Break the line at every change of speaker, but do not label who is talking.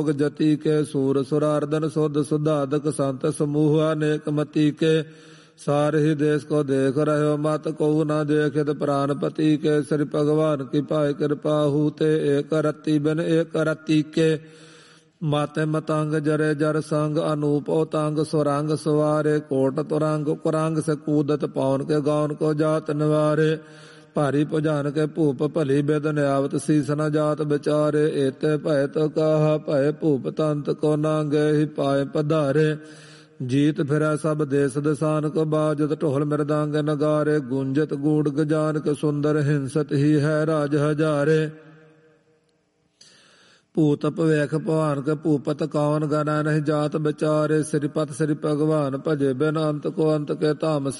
जति के सूर सुरार्दन सुध सुधादक संत समूह अनेक मति के सार ही देश को देख रहे मत को न देखत प्राणपति के श्री भगवान की पाए कृपा हूते एक रत्ती बिन एक रत्ती के माते मतंग जरे जर संग अनूप ओतंग सुरंग सवारे कोट तुरंग कुरंग से कूदत पवन के गाउन को जात निवारे भारी भुजान के भूप भली बिद न्यावत शीस न जात बिचारे एते भय तो कहा भय भूप तंत को नांगे ही पाए पधारे जीत फिरै सब देश दिसान को बाजत ढोल मृदंग नगारे गूंजत गूढ़ गजान के सुंदर हिंसत ही है राज हजारे भूत भवेख भवान के भूपत कौन गना नहीं जात बिचारे श्रीपत श्री भगवान भजे बिन अंत को अंत के धाम